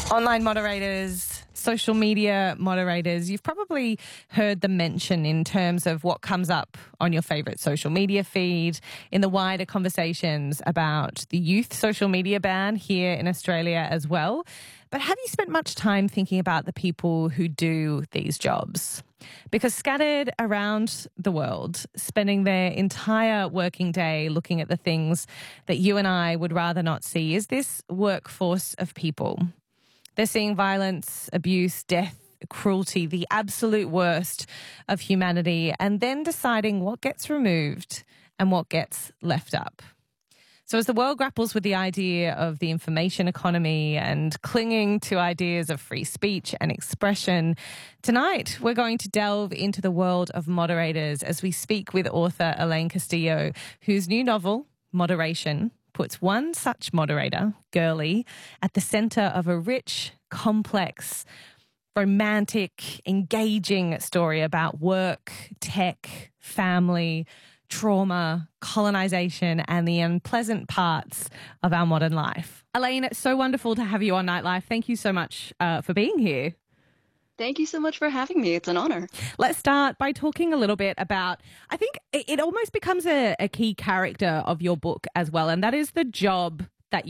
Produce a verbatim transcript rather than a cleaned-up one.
Online moderators, social media moderators, you've probably heard them mention in terms of what comes up on your favourite social media feed, in the wider conversations about the youth social media ban here in Australia as well. But have you spent much time thinking about the people who do these jobs? Because scattered around the world, spending their entire working day looking at the things that you and I would rather not see is this workforce of people. They're seeing violence, abuse, death, cruelty, the absolute worst of humanity, and then deciding what gets removed and what gets left up. So as the world grapples with the idea of the information economy and clinging to ideas of free speech and expression, tonight we're going to delve into the world of moderators as we speak with author Elaine Castillo, whose new novel, Moderation, puts one such moderator, Girlie, at the centre of a rich, complex, romantic, engaging story about work, tech, family, trauma, colonisation and the unpleasant parts of our modern life. Elaine, it's so wonderful to have you on Nightlife. Thank you so much uh, for being here. Thank you so much for having me. It's an honor. Let's start by talking a little bit about, I think it almost becomes a, a key character of your book as well, and that is the job